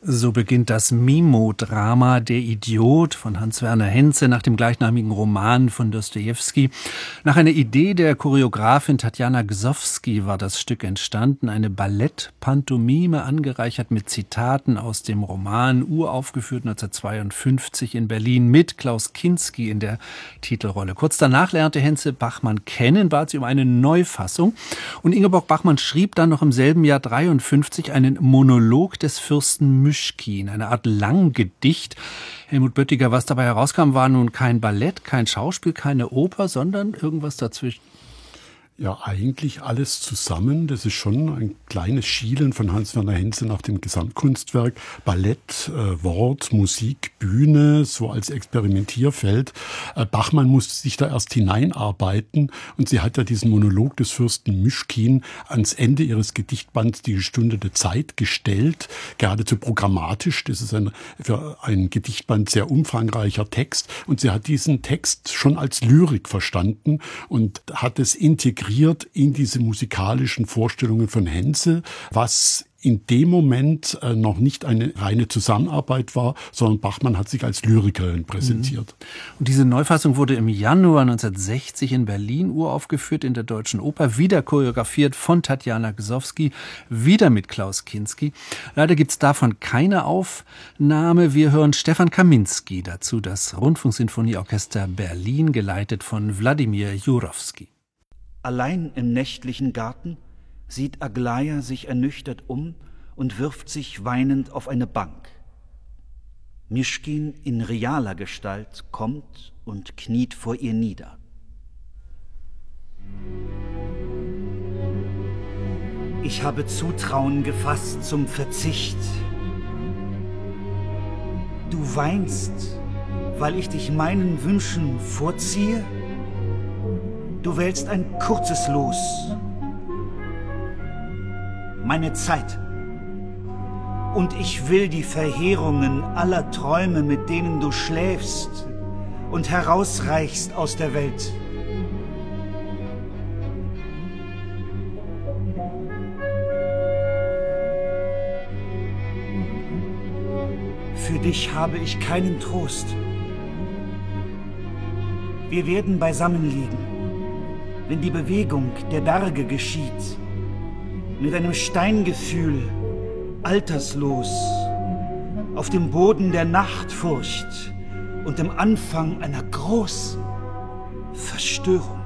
So beginnt das Mimo-Drama Der Idiot von Hans-Werner Henze nach dem gleichnamigen Roman von Dostojewski. Nach einer Idee der Choreografin Tatjana Gsovsky war das Stück entstanden, eine Ballett-Pantomime angereichert mit Zitaten aus dem Roman, uraufgeführt 1952 in Berlin mit Klaus Kinski in der Titelrolle. Kurz danach lernte Henze Bachmann kennen, bat sie um eine Neufassung und Ingeborg Bachmann schrieb dann noch im selben Jahr 1953 einen Monolog des Fürsten Myschkin, eine Art Langgedicht. Helmut Böttiger, was dabei herauskam, war nun kein Ballett, kein Schauspiel, keine Oper, sondern irgendwas dazwischen. Ja, eigentlich alles zusammen. Das ist schon ein kleines Schielen von Hans-Werner Henze nach dem Gesamtkunstwerk. Ballett, Wort, Musik, Bühne, so als Experimentierfeld. Bachmann musste sich da erst hineinarbeiten und sie hat ja diesen Monolog des Fürsten Myschkin ans Ende ihres Gedichtbands Die Stunde der Zeit gestellt. Geradezu programmatisch. Das ist für ein Gedichtband sehr umfangreicher Text und sie hat diesen Text schon als Lyrik verstanden und hat es integriert in diese musikalischen Vorstellungen von Henze, was in dem Moment noch nicht eine reine Zusammenarbeit war, sondern Bachmann hat sich als Lyrikerin präsentiert. Und diese Neufassung wurde im Januar 1960 in Berlin uraufgeführt in der Deutschen Oper, wieder choreografiert von Tatjana Gsovsky, wieder mit Klaus Kinski. Leider gibt's davon keine Aufnahme. Wir hören Stefan Kaminski dazu, das Rundfunksinfonieorchester Berlin, geleitet von Wladimir Jurowski. Allein im nächtlichen Garten sieht Aglaja sich ernüchtert um und wirft sich weinend auf eine Bank. Myschkin in realer Gestalt kommt und kniet vor ihr nieder. Ich habe Zutrauen gefasst zum Verzicht. Du weinst, weil ich dich meinen Wünschen vorziehe? Du wählst ein kurzes Los. Meine Zeit. Und ich will die Verheerungen aller Träume, mit denen du schläfst und herausreichst aus der Welt. Für dich habe ich keinen Trost. Wir werden beisammen liegen, wenn die Bewegung der Berge geschieht, mit einem Steingefühl, alterslos, auf dem Boden der Nachtfurcht und dem Anfang einer großen Verstörung.